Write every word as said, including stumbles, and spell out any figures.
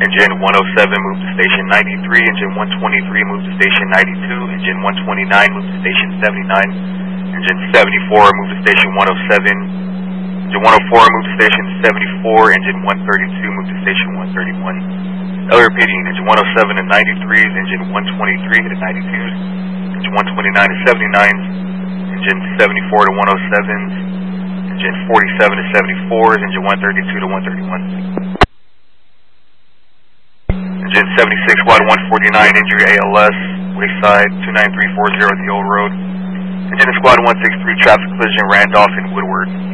Engine one oh seven, move to station ninety-three. Engine one twenty-three, move to station ninety-two. Engine one twenty-nine, move to station seventy-nine. Engine seventy-four, move to station one oh seven. Engine one oh four, move to station seventy-four. Engine one thirty-two, move to station one thirty-one. L repeating, engine one oh seven to ninety-threes. Engine one twenty-three to ninety-twos. Engine one twenty-nine to seventy-nines. Engine seventy-four to one oh sevens. Engine forty-seven to seventy-fours. Engine one thirty-two to one thirty-one. Engine seventy-six, squad one forty-nine, injury A L S, wayside two nine three four zero at the old road. Engine squad one sixty-three, traffic collision, Randolph and Woodward.